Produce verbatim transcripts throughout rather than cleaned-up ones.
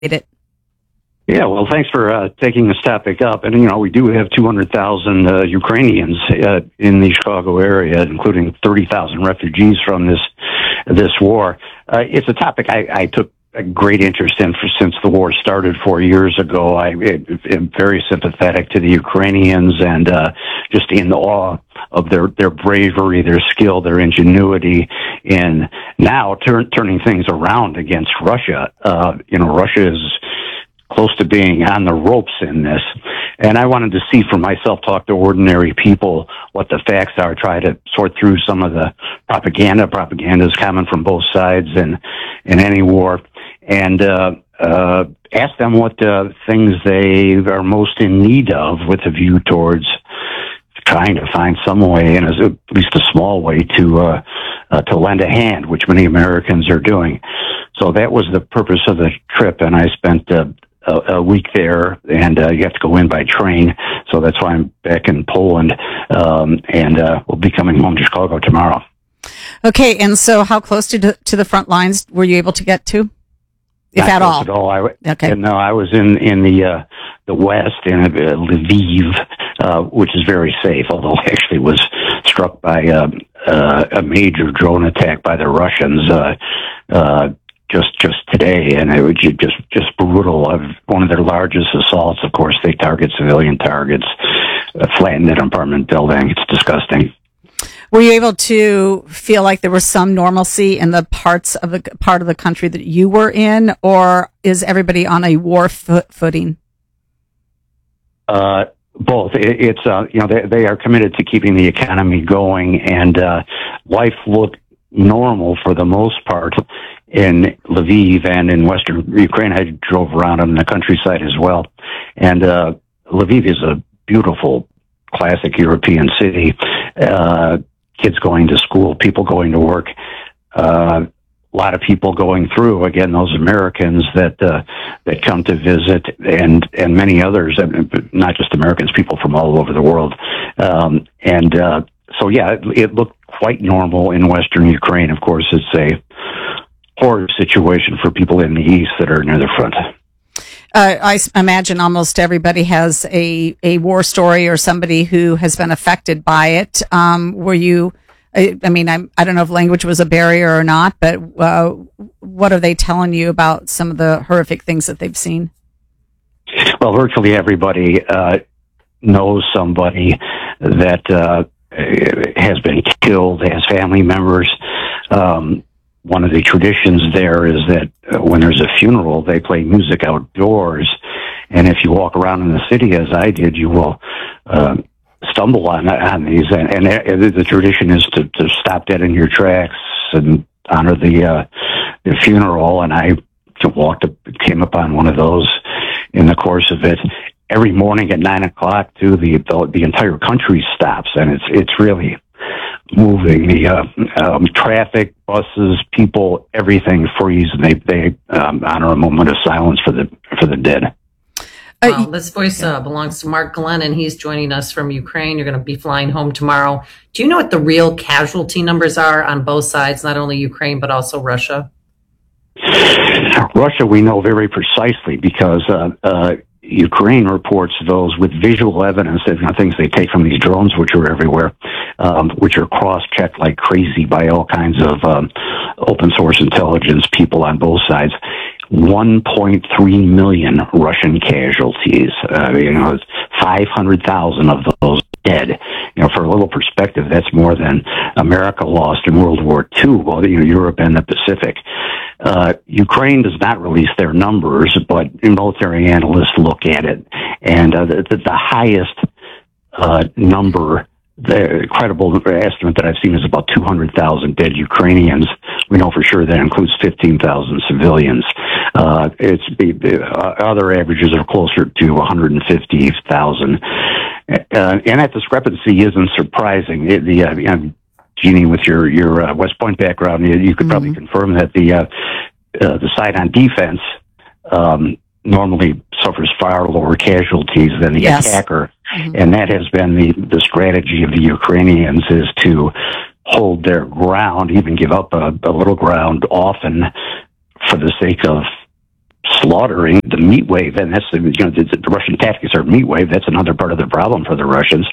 it. Yeah, well, thanks for uh, taking this topic up. And, you know, we do have two hundred thousand uh, Ukrainians uh, in the Chicago area, including thirty thousand refugees from this this war. Uh, it's a topic I, I took a great interest in for, since the war started four years ago. I am very sympathetic to the Ukrainians and uh, just in awe of their, their bravery, their skill, their ingenuity in now turn, turning things around against Russia. Uh, you know, Russia is close to being on the ropes in this. And I wanted to see for myself, talk to ordinary people, what the facts are, try to sort through some of the propaganda. Propaganda is common from both sides in, in any war. And uh, uh, ask them what uh, things they are most in need of with a view towards trying to find some way, and at least a small way, to uh, uh, to lend a hand, which many Americans are doing. So that was the purpose of the trip, and I spent uh, a, a week there, and uh, you have to go in by train, so that's why I'm back in Poland, um, and uh, we'll be coming home to Chicago tomorrow. Okay, and so how close to to the front lines were you able to get to, if Not at all? At all. I, okay. No, I was in in the uh, the west in uh, Lviv, uh, which is very safe. Although I actually was struck by uh, uh, a major drone attack by the Russians uh, uh, just just today, and it was just just brutal. One of their largest assaults. Of course, they target civilian targets, uh, flattened an apartment building. It's disgusting. Were you able to feel like there was some normalcy in the parts of the part of the country that you were in, or is everybody on a war fo- footing? Uh, both. It, it's uh, you know they they are committed to keeping the economy going, and uh, life looked normal for the most part in Lviv and in Western Ukraine. I drove around in the countryside as well, and uh, Lviv is a beautiful, classic European city. Uh, kids going to school, people going to work, uh, a lot of people going through, again, those Americans that, uh, that come to visit, and, and many others, not just Americans, people from all over the world. Um, and, uh, so yeah, it, it looked quite normal in Western Ukraine. Of course, it's a horror situation for people in the east that are near the front. Uh, I imagine almost everybody has a, a war story or somebody who has been affected by it. Um, were you, I, I mean, I, I don't know if language was a barrier or not, but uh, what are they telling you about some of the horrific things that they've seen? Well, virtually everybody uh, knows somebody that uh, has been killed, has family members. Um, One of the traditions there is that uh, when there's a funeral, they play music outdoors. And if you walk around in the city, as I did, you will uh, stumble on, on these. And, and uh, the tradition is to, to stop dead in your tracks and honor the, uh, the funeral. And I walked up, came upon one of those in the course of it. Every morning at nine o'clock, too, the, the, the entire country stops. And it's, it's really moving. The uh, um, traffic, buses, people, everything freeze, and they they um, honor a moment of silence for the for the dead. Well, this voice uh, belongs to Mark Glennon. He's joining us from Ukraine. You're going to be flying home tomorrow. Do you know what the real casualty numbers are on both sides, not only Ukraine but also Russia? Russia, we know very precisely because uh, uh, Ukraine reports those with visual evidence, you know, things they take from these drones, which are everywhere, um, which are cross-checked like crazy by all kinds of um, open-source intelligence people on both sides. one point three million Russian casualties. Uh, you know, five hundred thousand of those dead. You know, for a little perspective, that's more than America lost in World War Two, well, you know, Europe and the Pacific. Uh, Ukraine does not release their numbers, but military analysts look at it, and uh, the, the highest uh, number, the credible estimate that I've seen is about two hundred thousand dead Ukrainians. We know for sure that includes fifteen thousand civilians. Uh, it's the, the uh, other averages are closer to one hundred fifty thousand. Uh, and that discrepancy isn't surprising. It, the, uh, you know, Jeannie, with your your uh, West Point background, you, you could mm-hmm. probably confirm that the uh, uh, the side on defense um, normally suffers far lower casualties than the yes. attacker, mm-hmm. and that has been the the strategy of the Ukrainians, is to hold their ground, even give up a, a little ground often, for the sake of slaughtering the meat wave, and that's the you know the, the Russian tactics are meat wave. That's another part of the problem for the Russians,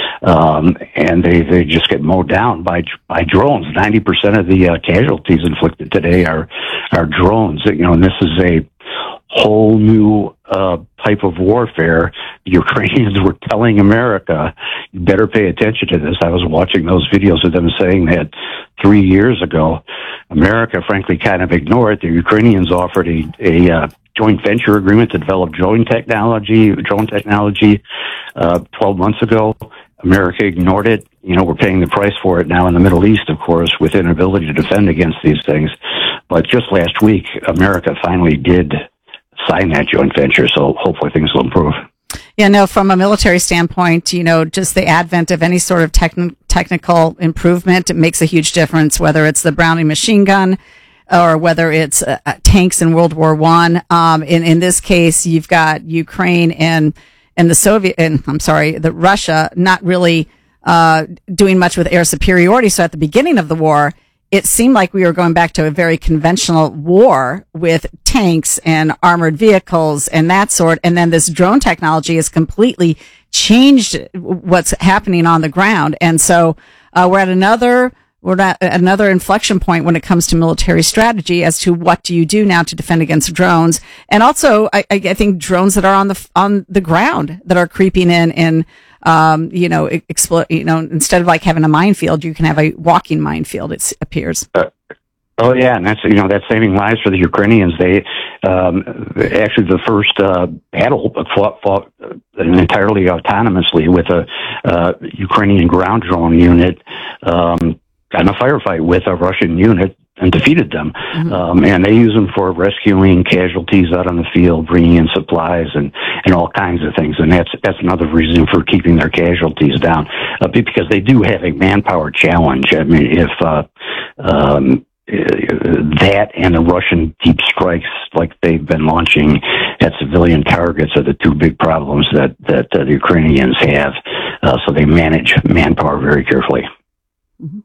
um, and they they just get mowed down by by drones. Ninety percent of the uh, casualties inflicted today are are drones. You know, and this is a whole new uh, type of warfare. The Ukrainians were telling America, you better pay attention to this. I was watching those videos of them saying that three years ago. America, frankly, kind of ignored. The Ukrainians offered a, a uh, joint venture agreement to develop drone technology, drone technology uh, twelve months ago. America ignored it. You know, we're paying the price for it now in the Middle East, of course, with inability to defend against these things. But just last week, America finally did sign that joint venture, so hopefully things will improve. Yeah, no, from a military standpoint, you know, just the advent of any sort of techn- technical improvement, it makes a huge difference, whether it's the Browning machine gun or whether it's uh, tanks in World War One. Um, in, in this case, you've got Ukraine and, and the Soviet, and I'm sorry, the Russia not really uh, doing much with air superiority. So at the beginning of the war, it seemed like we were going back to a very conventional war with tanks and armored vehicles and that sort. And then this drone technology has completely changed what's happening on the ground. And so uh, we're at another we're at another inflection point when it comes to military strategy as to what do you do now to defend against drones. And also, I, I think drones that are on the on the ground that are creeping in and Um, you know, expl- you know, instead of like having a minefield, you can have a walking minefield, it appears. Uh, oh, yeah. And that's, you know, that's saving lives for the Ukrainians. They, um, actually the first, uh, battle fought, fought entirely autonomously with a, uh, Ukrainian ground drone unit, um, got in a firefight with a Russian unit and defeated them. Mm-hmm. Um, and they use them for rescuing casualties out on the field, bringing in supplies and, and all kinds of things. And that's, that's another reason for keeping their casualties down, uh, because they do have a manpower challenge. I mean, if, uh, um, that and the Russian deep strikes like they've been launching at civilian targets are the two big problems that, that uh, the Ukrainians have. Uh, so they manage manpower very carefully. Mm-hmm.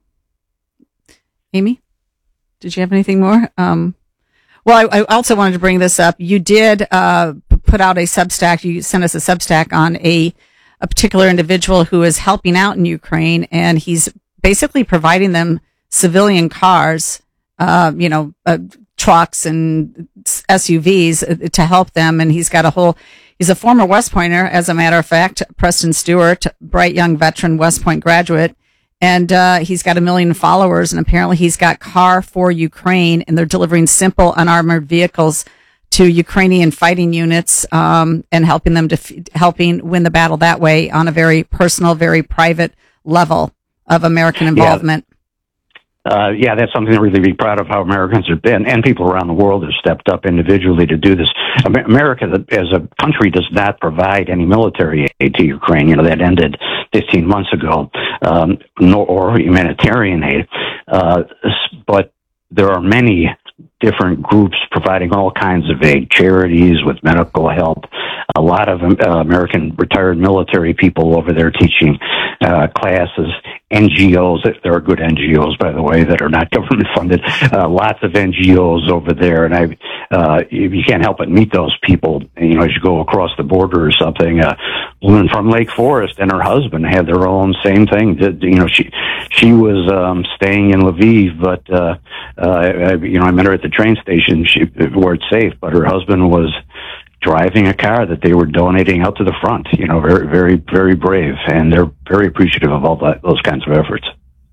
Amy? Did you have anything more? Um, well, I, I also wanted to bring this up. You did uh, put out a Substack. You sent us a Substack on a, a particular individual who is helping out in Ukraine, and he's basically providing them civilian cars, uh, you know, uh, trucks and S U Vs to help them. And he's got a whole, he's a former West Pointer, as a matter of fact, Preston Stewart, bright young veteran West Point graduate. And uh, he's got a million followers, and apparently he's got Car for Ukraine, and they're delivering simple unarmored vehicles to Ukrainian fighting units um, and helping them def- helping win the battle that way on a very personal, very private level of American involvement. Yeah. Uh, yeah, that's something to really be proud of how Americans have been, and people around the world have stepped up individually to do this. America, as a country, does not provide any military aid to Ukraine. You know, that ended fifteen months ago, um, nor or humanitarian aid. Uh, but there are many different groups providing all kinds of aid, charities with medical help, a lot of uh, American retired military people over there teaching uh, classes, N G Os, there are good N G Os, by the way, that are not government funded, uh, lots of N G Os over there, and I, uh, you can't help but meet those people, you know, as you go across the border or something. Uh, woman from Lake Forest and her husband had their own same thing. You know, she, she was, um, staying in Lviv, but, uh, uh, I, you know, I met her at the train station, she, where it's safe, but her husband was driving a car that they were donating out to the front. You know, very, very, very brave, and they're very appreciative of all that, those kinds of efforts.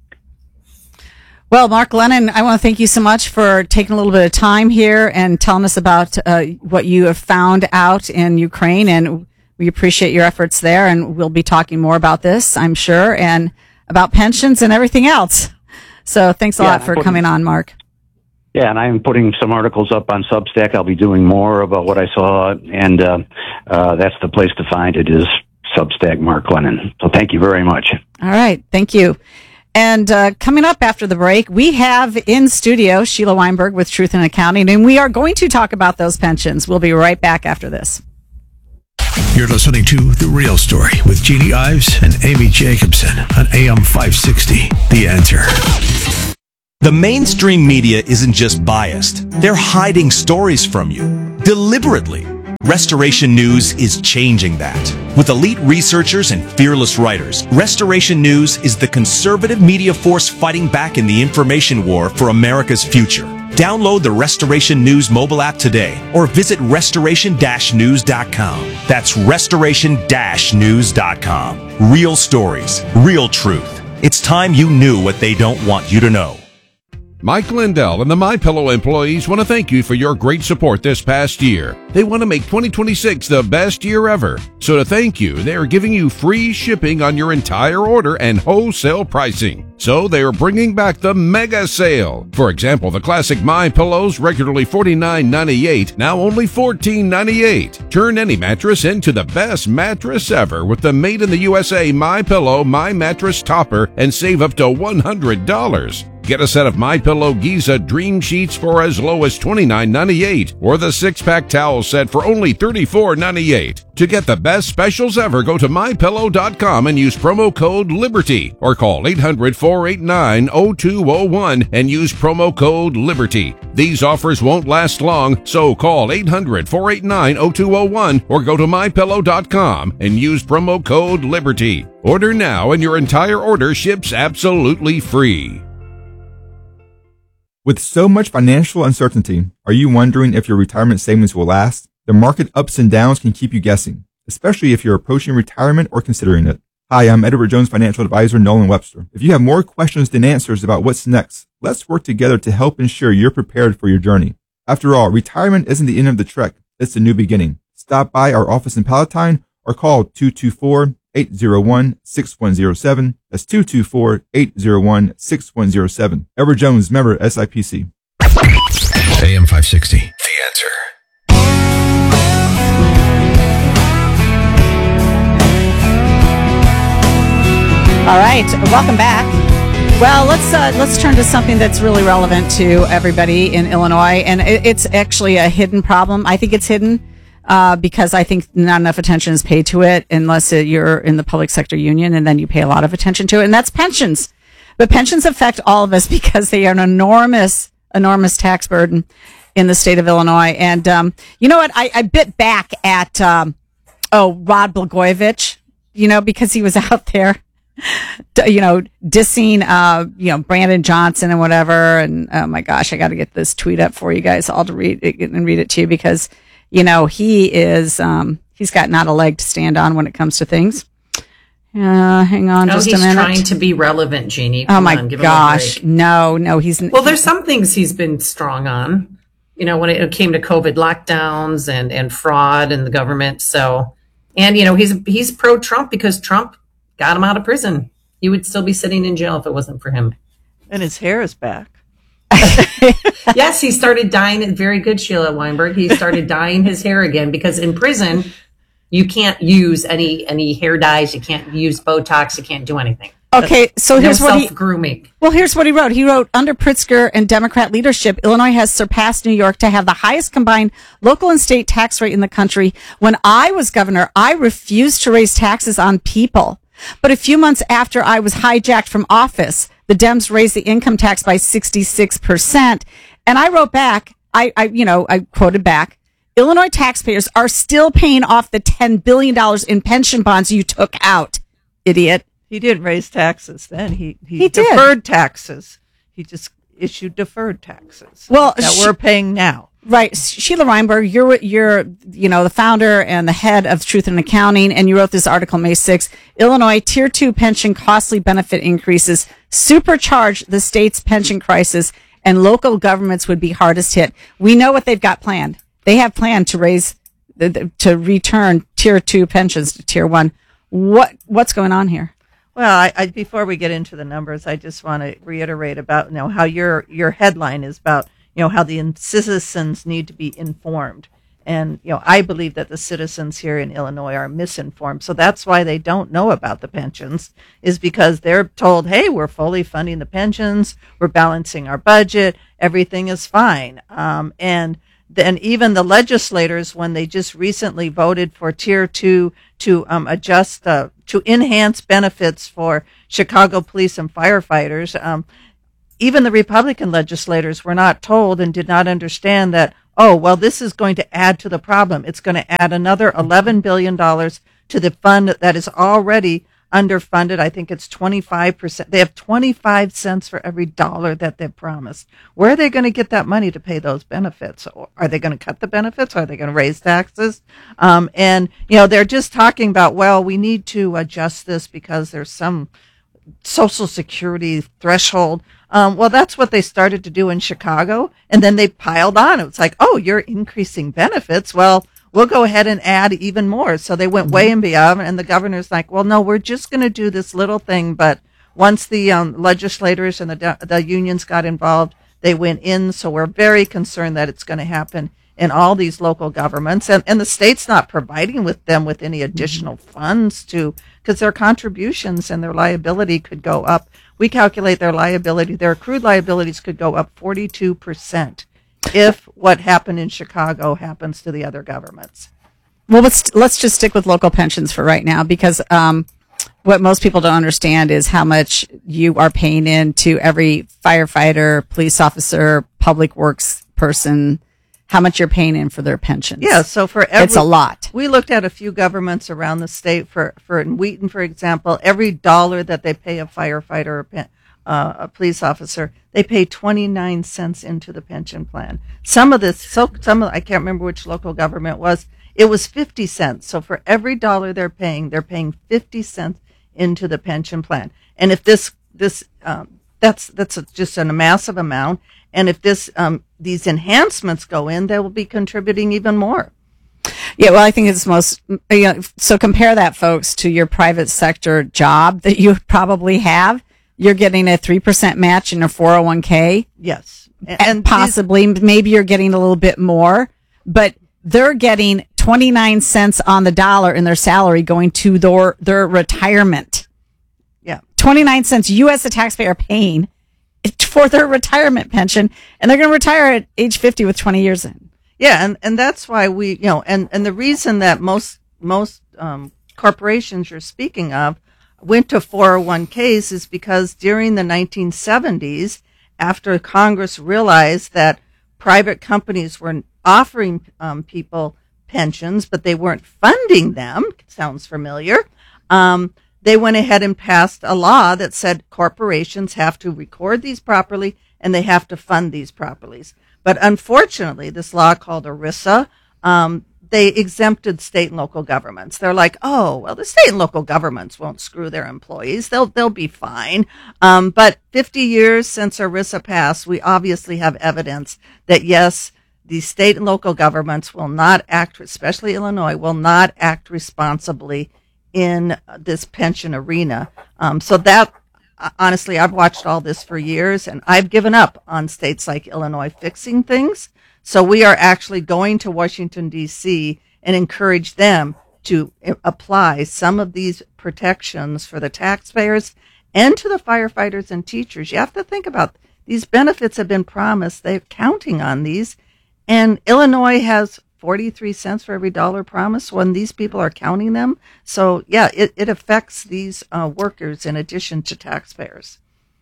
Well, Mark Lennon, I want to thank you so much for taking a little bit of time here and telling us about uh, what you have found out in Ukraine, and we appreciate your efforts there, and we'll be talking more about this, I'm sure, and about pensions and everything else. So thanks a yeah, lot for coming on, Mark. Yeah, and I'm putting some articles up on Substack. I'll be doing more about what I saw, and uh, uh, that's the place to find it, is Substack Mark Lennon. So thank you very much. All right, thank you. And uh, coming up after the break, we have in studio Sheila Weinberg with Truth in Accounting, and we are going to talk about those pensions. We'll be right back after this. You're listening to The Real Story with Jeannie Ives and Amy Jacobson on A M five sixty, The Answer. The mainstream media isn't just biased. They're hiding stories from you. deliberately. Restoration News is changing that. With elite researchers and fearless writers, Restoration News is the conservative media force fighting back in the information war for America's future. Download the Restoration News mobile app today or visit restoration dash news dot com. That's restoration dash news dot com. Real stories, real truth. It's time you knew what they don't want you to know. Mike Lindell and the MyPillow employees want to thank you for your great support this past year. They want to make twenty twenty-six the best year ever. So to thank you, they are giving you free shipping on your entire order and wholesale pricing. So they are bringing back the mega sale. For example, the classic MyPillows, regularly forty-nine ninety-eight, now only fourteen ninety-eight. Turn any mattress into the best mattress ever with the made in the U S A MyPillow My Mattress Topper and save up to one hundred dollars. Get a set of MyPillow Giza Dream Sheets for as low as twenty-nine ninety-eight, or the six-pack towel set for only thirty-four ninety-eight. To get the best specials ever, go to my pillow dot com and use promo code LIBERTY, or call eight hundred, four eight nine, zero two zero one and use promo code LIBERTY. These offers won't last long, so call eight hundred, four eight nine, zero two zero one or go to my pillow dot com and use promo code LIBERTY. Order now and your entire order ships absolutely free. With so much financial uncertainty, are you wondering if your retirement savings will last? The market ups and downs can keep you guessing, especially if you're approaching retirement or considering it. Hi, I'm Edward Jones financial advisor Nolan Webster. If you have more questions than answers about what's next, let's work together to help ensure you're prepared for your journey. After all, retirement isn't the end of the trek, it's a new beginning. Stop by our office in Palatine or call two two four, eight zero one, six one zero seven. That's two two four, eight zero one, six one zero seven. Edward Jones, member S I P C. A M five sixty, The Answer. All right, welcome back. Well, let's uh, let's turn to something that's really relevant to everybody in Illinois, and it, it's actually a hidden problem. I think it's hidden uh, because I think not enough attention is paid to it unless it, you're in the public sector union, and then you pay a lot of attention to it, and that's pensions. But pensions affect all of us because they are an enormous, enormous tax burden in the state of Illinois. And um, you know what? I, I bit back at um, oh Rod Blagojevich, you know, because he was out there, you know, dissing, uh, you know, Brandon Johnson and whatever. And oh my gosh, I got to get this tweet up for you guys all to read it and read it to you because, you know, he is, um, he's got not a leg to stand on when it comes to things. Uh, hang on no, just a he's minute. trying to be relevant, Jeannie. Come oh my on, gosh. No, no, he's, well, there's some things he's been strong on, you know, when it came to COVID lockdowns and, and fraud in the government. So, and, you know, he's, he's pro Trump because Trump got him out of prison. He would still be sitting in jail if it wasn't for him. And his hair is back. Yes, he started dyeing it. Very good, Sheila Weinberg. He started dyeing his hair again because in prison, you can't use any any hair dyes. You can't use Botox. You can't do anything. Okay, so no here's what he grooming. Well, here's what he wrote. He wrote, under Pritzker and Democrat leadership, Illinois has surpassed New York to have the highest combined local and state tax rate in the country. When I was governor, I refused to raise taxes on people. But a few months after I was hijacked from office, the Dems raised the income tax by sixty-six percent. And I wrote back, I, I, you know, I quoted back, Illinois taxpayers are still paying off the ten billion dollars in pension bonds you took out, idiot. He didn't raise taxes then. He, he, he deferred did. taxes. He just issued deferred taxes well, that she, we're paying now. Right. Sheila Weinberg, you're, you're, you know, the founder and the head of Truth in Accounting, and you wrote this article May sixth. Illinois Tier two pension costly benefit increases supercharge the state's pension crisis, and local governments would be hardest hit. We know what they've got planned. They have planned to raise, to return Tier two pensions to Tier one. What, what's going on here? Well, I, I, before we get into the numbers, I just want to reiterate about, you know, how your, your headline is about, you know, how the citizens need to be informed. And, you know, I believe that the citizens here in Illinois are misinformed. So that's why they don't know about the pensions, is because they're told, hey, we're fully funding the pensions. We're balancing our budget. Everything is fine. Um, and then even the legislators, when they just recently voted for Tier two to um, adjust, uh, to enhance benefits for Chicago police and firefighters, um, even the Republican legislators were not told and did not understand that oh, well, this is going to add to the problem. It's going to add another eleven billion dollars to the fund that is already underfunded. I think it's twenty-five percent. They have twenty-five cents for every dollar that they've promised. Where are they going to get that money to pay those benefits? Are they going to cut the benefits? Are they going to raise taxes? Um, and, you know, they're just talking about, well, we need to adjust this because there's some Social Security threshold. Um, well, that's what they started to do in Chicago. And then they piled on. It was like, oh, you're increasing benefits. Well, we'll go ahead and add even more. So they went mm-hmm. way and beyond, and the governor's like, well, no, we're just going to do this little thing. But once the um, legislators and the the unions got involved, they went in. So we're very concerned that it's going to happen in all these local governments. And, and the state's not providing with them with any additional mm-hmm. funds to, because their contributions and their liability could go up. We calculate their liability, their accrued liabilities could go up forty-two percent. If what happened in Chicago happens to the other governments. Well, let's let's just stick with local pensions for right now, because um, what most people don't understand is how much you are paying into every firefighter, police officer, public works person, how much you're paying in for their pensions. Yeah, so for every, it's a lot. We looked at a few governments around the state. For for in Wheaton, for example, every dollar that they pay a firefighter or pen, Uh, a police officer, they pay twenty-nine cents into the pension plan. Some of this, so some of, I can't remember which local government was, it was fifty cents. So for every dollar they're paying, they're paying fifty cents into the pension plan. And if this, this, um, that's, that's a, just a massive amount. And if this, um, these enhancements go in, they will be contributing even more. Yeah, well, I think it's most, you know, so compare that, folks, to your private sector job that you probably have. You're getting a three percent match in a four oh one k. Yes. And, and possibly, these, maybe you're getting a little bit more, but they're getting twenty-nine cents on the dollar in their salary going to their, their retirement. Yeah. twenty-nine cents you as a taxpayer paying for their retirement pension, and they're going to retire at age fifty with twenty years in. Yeah. And, and that's why we, you know, and, and the reason that most, most, um, corporations you're speaking of went to four oh one k's is because during the nineteen seventies, after Congress realized that private companies were offering um, people pensions, but they weren't funding them, sounds familiar, um, they went ahead and passed a law that said corporations have to record these properly and they have to fund these properly. But unfortunately, this law called ERISA, um, they exempted state and local governments. They're like, oh, well, the state and local governments won't screw their employees. They'll they'll be fine. Um, but fifty years since ERISA passed, we obviously have evidence that, yes, the state and local governments will not act, especially Illinois, will not act responsibly in this pension arena. Um, so that, honestly, I've watched all this for years, and I've given up on states like Illinois fixing things. So we are actually going to Washington, D C and encourage them to apply some of these protections for the taxpayers and to the firefighters and teachers. You have to think about these benefits have been promised. They're counting on these. And Illinois has forty-three cents for every dollar promised when these people are counting them. So, yeah, it, it affects these uh, workers in addition to taxpayers.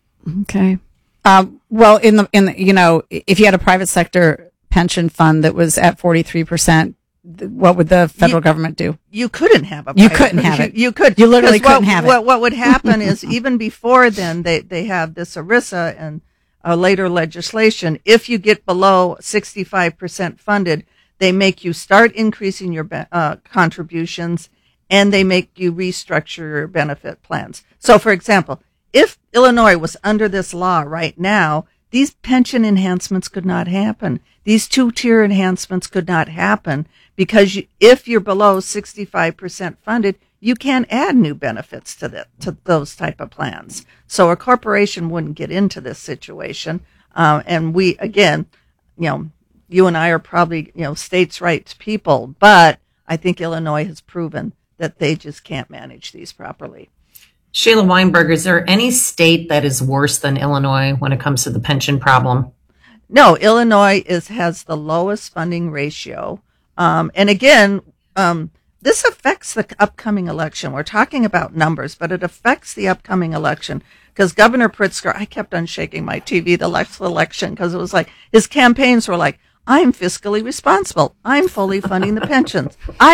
Okay. Um, well, in the, in the, you know, if you had a private sector pension fund that was at forty-three percent, what would the federal you, government do? You couldn't have a You couldn't have it. You, you could. You literally couldn't what, have it. What, what would happen is even before then, they, they have this ERISA and uh, later legislation. If you get below sixty-five percent funded, they make you start increasing your uh, contributions, and they make you restructure your benefit plans. So, for example, if Illinois was under this law right now, these pension enhancements could not happen. These two-tier enhancements could not happen because you, if you're below sixty-five percent funded, you can't add new benefits to the, to those type of plans. So a corporation wouldn't get into this situation. Uh, and we, again, you know, you and I are probably, you know, states' rights people, but I think Illinois has proven that they just can't manage these properly. Sheila Weinberg, is there any state that is worse than Illinois when it comes to the pension problem? No, Illinois is has the lowest funding ratio. Um, and again, um, this affects the upcoming election. We're talking about numbers, but it affects the upcoming election because Governor Pritzker, I kept on shaking my T V the last election because it was like his campaigns were like, I'm fiscally responsible. I'm fully funding the pensions.